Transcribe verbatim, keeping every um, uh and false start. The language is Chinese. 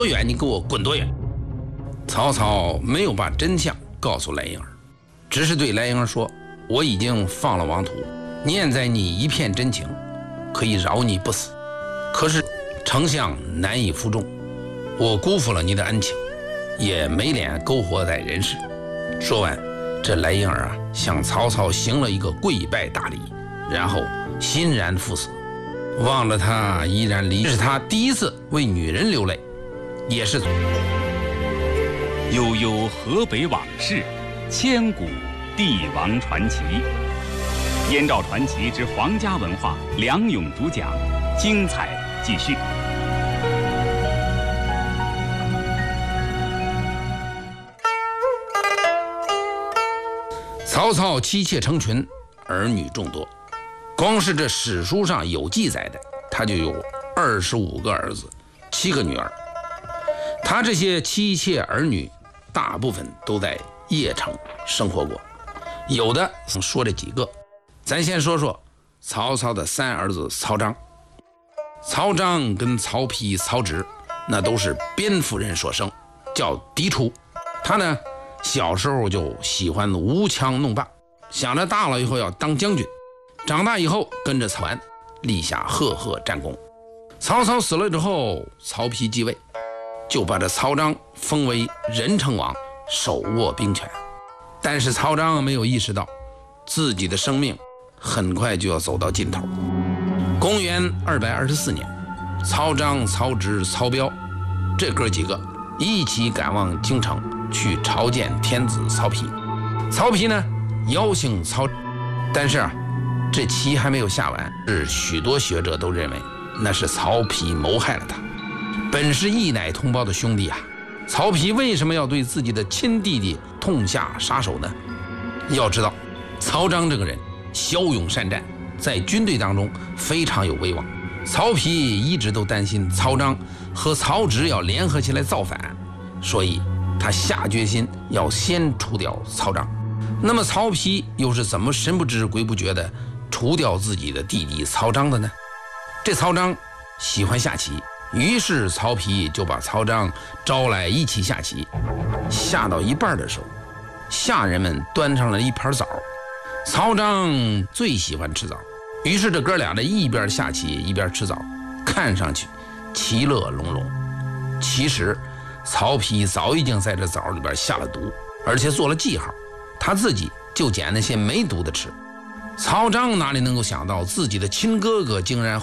多远你给我滚多远。曹操没有把真相告诉莱婴儿，只是对莱婴儿说：我已经放了王图，念在你一片真情，可以饶你不死。可是丞相难以负重，我辜负了你的恩情，也没脸苟活在人世。说完，这莱婴儿啊向曹操行了一个跪拜大礼，然后欣然赴死。忘了他依然离，这是他第一次为女人流泪，也是悠悠河北往事，千古帝王传奇。燕赵传奇之皇家文化，梁勇主讲，精彩继续。 曹操妻妾成群，儿女众多，光是这史书上有记载的，他就有二十五个儿子，七个女儿。他这些妻妾儿女大部分都在邺城生活过，有的说这几个。咱先说说曹操的三儿子曹彰。曹彰跟曹丕、曹植那都是边夫人所生，叫嫡出。他呢小时候就喜欢舞枪弄棒，想着大了以后要当将军，长大以后跟着曹安立下赫赫战功。曹操死了之后，曹丕继位，就把这曹彰封为仁成王，手握兵权。但是曹彰没有意识到自己的生命很快就要走到尽头。公元二百二十四年，曹彰、曹植、曹彪这哥几个一起赶往京城去朝见天子曹丕。曹丕呢邀请曹，但是啊这棋还没有下完，是许多学者都认为那是曹丕谋害了他。本是义乃同胞的兄弟啊，曹丕为什么要对自己的亲弟弟痛下杀手呢？要知道曹彰这个人骁勇善战，在军队当中非常有威望。曹丕一直都担心曹彰和曹植要联合起来造反，所以他下决心要先除掉曹彰。那么曹丕又是怎么神不知鬼不觉的除掉自己的弟弟曹彰的呢？这曹彰喜欢下棋，于是曹丕就把曹彰招来一起下棋。下到一半的时候，下人们端上了一盘枣，曹彰最喜欢吃枣，于是这哥俩的一边下棋一边吃枣，看上去其乐融融。其实曹丕早已经在这枣里边下了毒，而且做了记号，他自己就捡那些没毒的吃。曹彰哪里能够想到自己的亲哥哥竟然